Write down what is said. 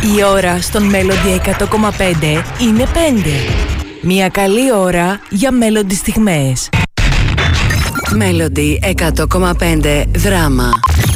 Η ώρα στον Melody 100,5 είναι 5. Μια καλή ώρα για Melody στιγμές. Melody 100,5 δράμα.